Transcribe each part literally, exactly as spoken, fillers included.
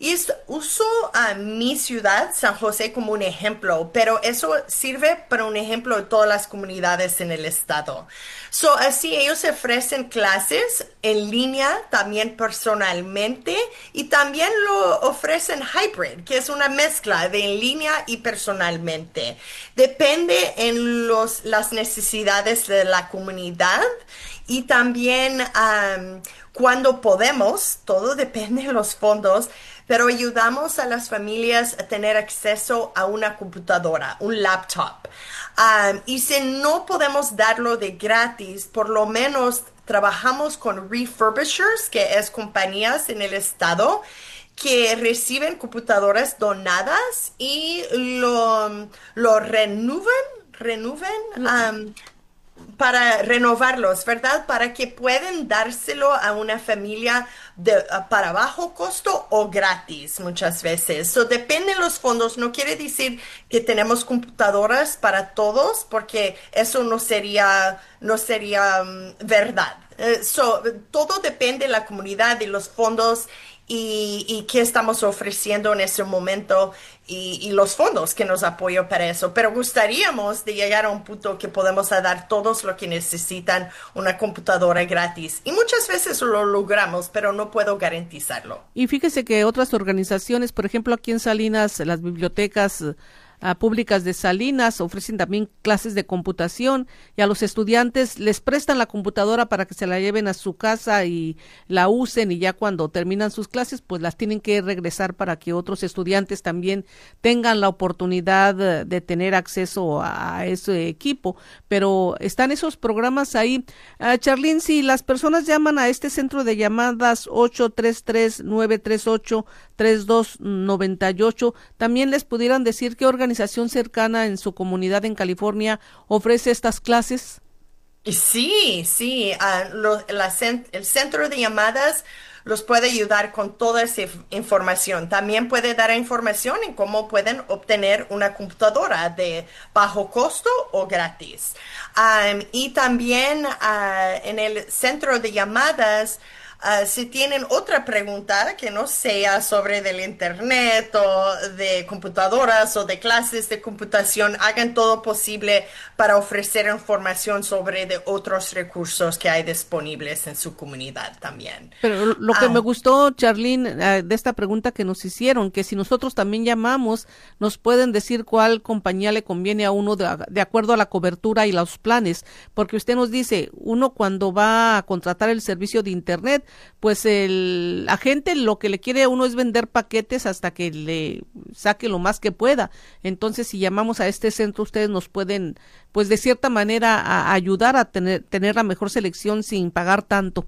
Y es- uso a mi ciudad, San José, como un ejemplo, pero eso sirve para un ejemplo de todas las comunidades en el estado. So, así ellos ofrecen clases en línea, también personalmente, y también lo ofrecen hybrid, que es una mezcla de en línea y personalmente. Depende en los, las necesidades de la comunidad y también am, cuando podemos, todo depende de los fondos, pero ayudamos a las familias a tener acceso a una computadora, un laptop. Um, y si no podemos darlo de gratis, por lo menos trabajamos con refurbishers, que es compañías en el estado que reciben computadoras donadas y lo, lo renuevan, renueven, um, para renovarlos, ¿verdad? Para que puedan dárselo a una familia de, uh, para bajo costo o gratis muchas veces. So, depende de los fondos. No quiere decir que tenemos computadoras para todos, porque eso no sería, no sería um, verdad. Eh, so, todo depende de la comunidad y los fondos y, y qué estamos ofreciendo en ese momento y, y los fondos que nos apoyan para eso. Pero gustaríamos de llegar a un punto que podemos dar todos lo que necesitan una computadora gratis. Y muchas veces lo logramos, pero no puedo garantizarlo. Y fíjese que otras organizaciones, por ejemplo, aquí en Salinas, las bibliotecas uh, públicas de Salinas ofrecen también clases de computación y a los estudiantes les prestan la computadora para que se la lleven a su casa y la usen, y ya cuando terminan sus clases pues las tienen que regresar para que otros estudiantes también tengan la oportunidad de, de tener acceso a, a ese equipo. Pero están esos programas ahí. Uh, Charlene, si las personas llaman a este centro de llamadas ocho tres tres, nueve tres ocho, tres dos nueve ocho, también les pudieran decir qué organización cercana en su comunidad en California ofrece estas clases. Sí, sí, uh, lo- la cen- el centro de llamadas los puede ayudar con toda esa inf- información. También puede dar información en cómo pueden obtener una computadora de bajo costo o gratis. Um, y también uh, en el centro de llamadas, uh, si tienen otra pregunta que no sea sobre del internet o de computadoras o de clases de computación, hagan todo posible para ofrecer información sobre de otros recursos que hay disponibles en su comunidad también. Pero lo que me Ah, gustó, Charlene, eh, de esta pregunta que nos hicieron, que si nosotros también llamamos, nos pueden decir cuál compañía le conviene a uno de, de acuerdo a la cobertura y los planes, porque usted nos dice, uno cuando va a contratar el servicio de internet, pues el agente lo que le quiere a uno es vender paquetes hasta que le saque lo más que pueda. Entonces, si llamamos a este centro, ustedes nos pueden, pues de cierta manera, a, a ayudar a tener, tener la mejor selección sin pagar tanto.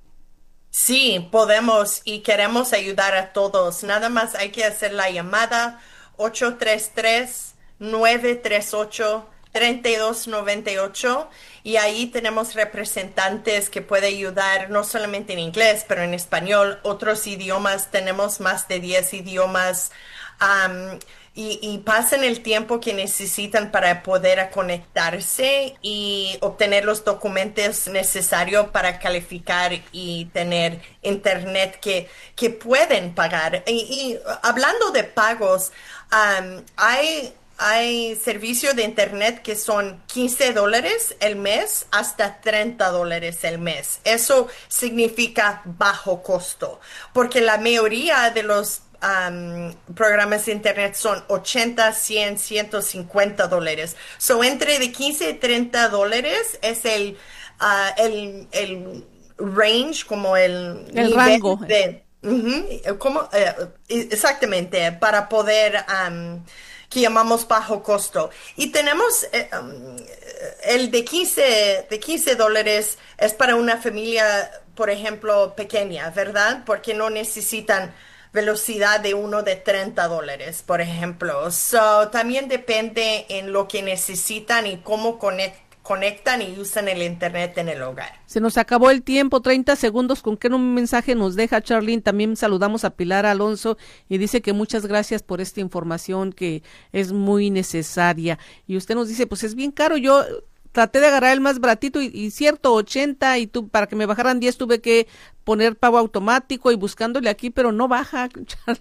sí, podemos y queremos ayudar a todos. Nada más hay que hacer la llamada ocho tres tres, nueve tres ocho, tres dos nueve ocho y ahí tenemos representantes que pueden ayudar no solamente en inglés, pero en español, otros idiomas. Tenemos más de diez idiomas. am, y, y pasan el tiempo que necesitan para poder conectarse y obtener los documentos necesarios para calificar y tener internet que, que pueden pagar. Y, y hablando de pagos, um, hay, hay servicios de internet que son quince dólares el mes hasta treinta dólares el mes. Eso significa bajo costo, porque la mayoría de los um, programas de internet son ochenta, cien, ciento cincuenta dólares. So, entre de quince y treinta dólares es el, uh, el, el range, como el El nivel rango. de... Ujú, como, eh, exactamente, para poder... um, que llamamos bajo costo. Y tenemos eh, um, el de quince, de quince dólares es para una familia, por ejemplo, pequeña, ¿verdad? Porque no necesitan velocidad de uno de treinta dólares, por ejemplo. So, también depende en lo que necesitan y cómo conect- conectan y usan el internet en el hogar. Se nos acabó el tiempo, treinta segundos. ¿Con qué un mensaje nos deja, Charlene? También saludamos a Pilar Alonso y dice que muchas gracias por esta información que es muy necesaria. Y usted nos dice, pues es bien caro. Yo traté de agarrar el más baratito y, y cierto, ochenta, y tú, para que me bajaran diez tuve que poner pago automático y buscándole aquí, pero no baja.